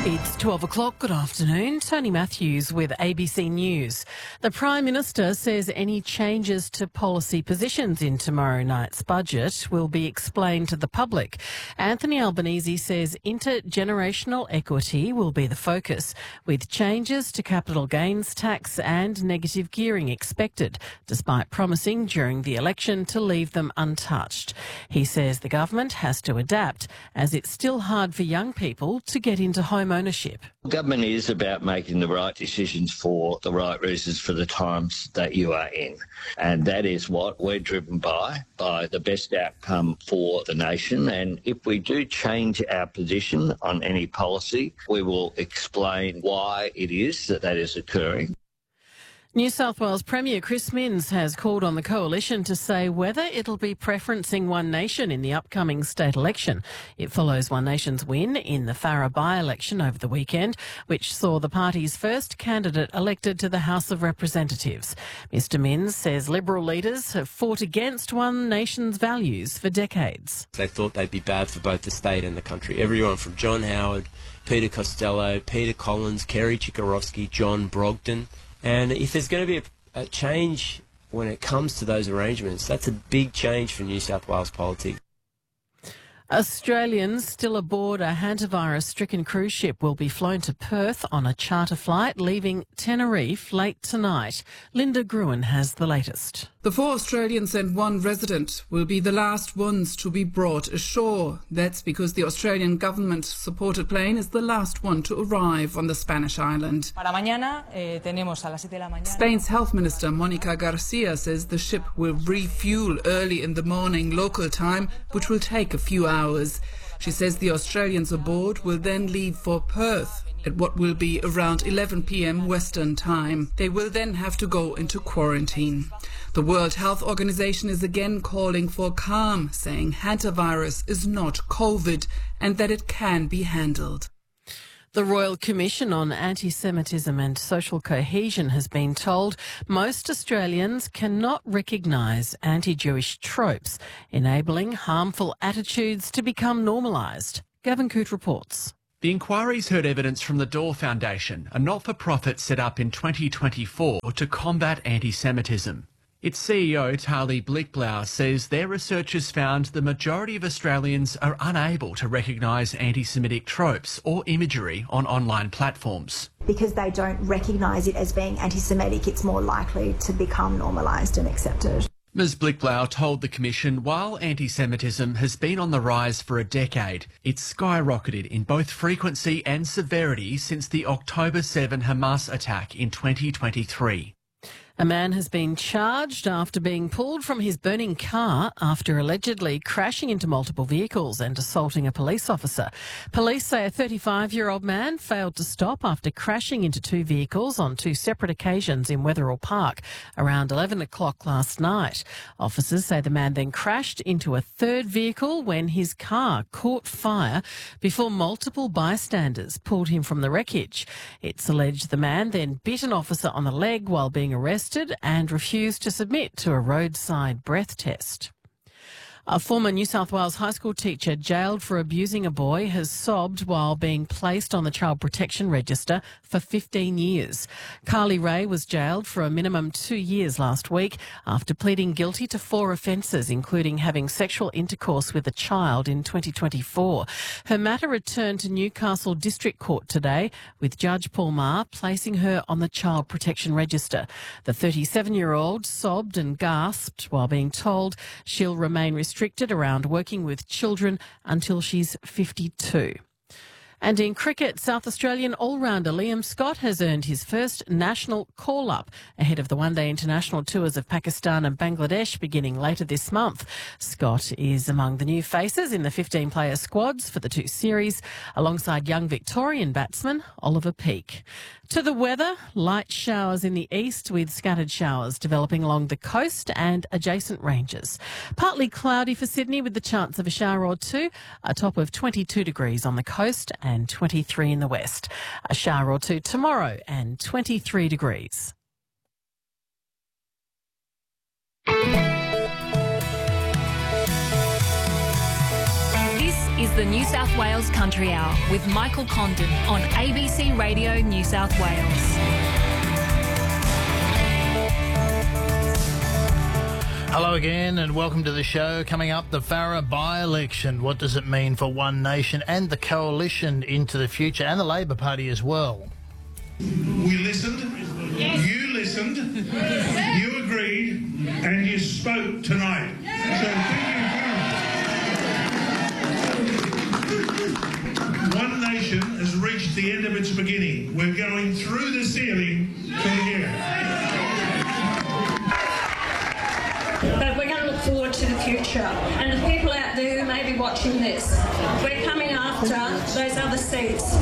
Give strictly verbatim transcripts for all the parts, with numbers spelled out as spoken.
It's twelve o'clock. Good afternoon. Tony Matthews with A B C News. The Prime Minister says any changes to policy positions in tomorrow night's budget will be explained to the public. Anthony Albanese says intergenerational equity will be the focus, with changes to capital gains tax and negative gearing expected, despite promising during the election to leave them untouched. He says the government has to adapt, as it's still hard for young people to get into home ownership. Government is about making the right decisions for the right reasons for the times that you are in. And that is what we're driven by, by the best outcome for the nation. And if we do change our position on any policy, we will explain why it is that that is occurring. New South Wales Premier Chris Minns has called on the Coalition to say whether it'll be preferencing One Nation in the upcoming state election. It follows One Nation's win in the Farrer by-election over the weekend, which saw the party's first candidate elected to the House of Representatives. Mister Minns says Liberal leaders have fought against One Nation's values for decades. They thought they'd be bad for both the state and the country. Everyone from John Howard, Peter Costello, Peter Collins, Kerry Chikarovsky, John Brogdon. And if there's going to be a, a change when it comes to those arrangements, that's a big change for New South Wales politics. Australians still aboard a hantavirus-stricken cruise ship will be flown to Perth on a charter flight, leaving Tenerife late tonight. Linda Gruen has the latest. The four Australians and one resident will be the last ones to be brought ashore. That's because the Australian government-supported plane is the last one to arrive on the Spanish island. Para mañana, eh, tenemos a las siete de la mañana. Spain's Health Minister Monica Garcia says the ship will refuel early in the morning local time, which will take a few hours. She says the Australians aboard will then leave for Perth at what will be around eleven p m Western time. They will then have to go into quarantine. The World Health Organization is again calling for calm, saying hantavirus is not COVID and that it can be handled. The Royal Commission on Anti-Semitism and Social Cohesion has been told most Australians cannot recognise anti-Jewish tropes, enabling harmful attitudes to become normalised. Gavin Coote reports. The inquiry's heard evidence from the Door Foundation, a not-for-profit set up in twenty twenty-four to combat anti-Semitism. Its C E O, Tali Blickblau, says their researchers found the majority of Australians are unable to recognise anti-Semitic tropes or imagery on online platforms. Because they don't recognise it as being anti-Semitic, it's more likely to become normalised and accepted. Miz Blickblau told the Commission while anti-Semitism has been on the rise for a decade, it's skyrocketed in both frequency and severity since the October seventh Hamas attack in twenty twenty-three. A man has been charged after being pulled from his burning car after allegedly crashing into multiple vehicles and assaulting a police officer. Police say a thirty-five-year-old man failed to stop after crashing into two vehicles on two separate occasions in Wetherill Park around eleven o'clock last night. Officers say the man then crashed into a third vehicle when his car caught fire before multiple bystanders pulled him from the wreckage. It's alleged the man then bit an officer on the leg while being arrested and refused to submit to a roadside breath test. A former New South Wales high school teacher jailed for abusing a boy has sobbed while being placed on the Child Protection Register for fifteen years. Carly Ray was jailed for a minimum two years last week after pleading guilty to four offences, including having sexual intercourse with a child in twenty twenty-four. Her matter returned to Newcastle District Court today, with Judge Paul Maher placing her on the Child Protection Register. The thirty-seven-year-old sobbed and gasped while being told she'll remain restricted restricted around working with children until she's fifty-two. And in cricket, South Australian all-rounder Liam Scott has earned his first national call-up ahead of the one-day international tours of Pakistan and Bangladesh beginning later this month. Scott is among the new faces in the fifteen-player squads for the two series, alongside young Victorian batsman Oliver Peake. To the weather, light showers in the east with scattered showers developing along the coast and adjacent ranges. Partly cloudy for Sydney with the chance of a shower or two, a top of twenty-two degrees on the coast and twenty-three in the west. A shower or two tomorrow and twenty-three degrees. This is the New South Wales Country Hour with Michael Condon on A B C Radio New South Wales. Hello again and welcome to the show. Coming up, the Farrer by-election. What does it mean for One Nation and the Coalition into the future, and the Labor Party as well? We listened, yes. You listened, yes. You agreed, and you spoke tonight. Yes. So thank you. One Nation has reached the end of its beginning. We're going through the ceiling from here. But we're going to look forward to the future. And the people out there who may be watching this, we're coming after those other seats.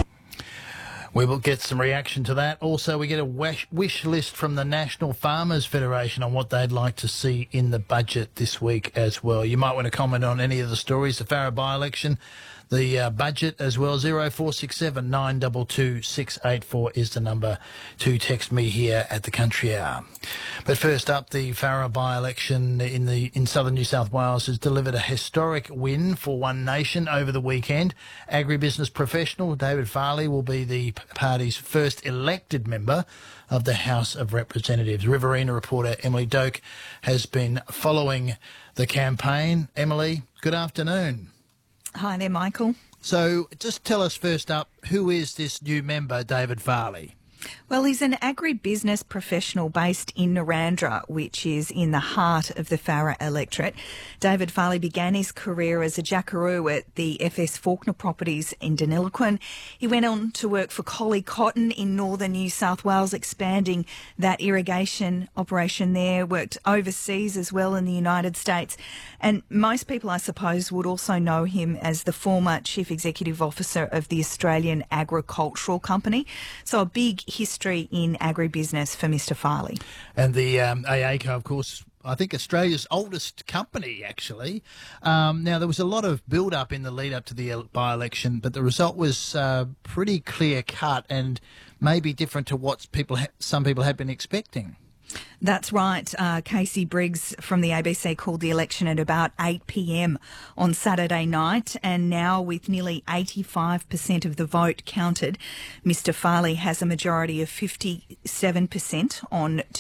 We will get some reaction to that. Also, we get a wish, wish list from the National Farmers Federation on what they'd like to see in the budget this week as well. You might want to comment on any of the stories, the Farrer by-election, the uh, budget as well. zero four six seven nine two two six eight four is the number to text me here at the Country Hour. But first up, the Farrer by-election in the in southern New South Wales has delivered a historic win for One Nation over the weekend. Agribusiness professional David Farley will be the party's first elected member of the House of Representatives. Riverina reporter Emily Doak has been following the campaign. Emily, good afternoon. Hi there, Michael. So just tell us first up, who is this new member, David Farley? Well, he's an agribusiness professional based in Narrandera, which is in the heart of the Farrer electorate. David Farley began his career as a jackaroo at the F S Faulkner Properties in Deniliquin. He went on to work for Collie Cotton in northern New South Wales, expanding that irrigation operation there, worked overseas as well in the United States. And most people, I suppose, would also know him as the former Chief Executive Officer of the Australian Agricultural Company. So a big history in agribusiness for Mister Farley. And the um, A A C O, of course, I think Australia's oldest company, actually. Um, now, there was a lot of build-up in the lead-up to the by-election, but the result was uh, pretty clear-cut and maybe different to what people ha- some people had been expecting. That's right. Uh, Casey Briggs from the A B C called the election at about eight p m on Saturday night, and now with nearly eighty-five percent of the vote counted, Mister Farley has a majority of fifty-seven percent on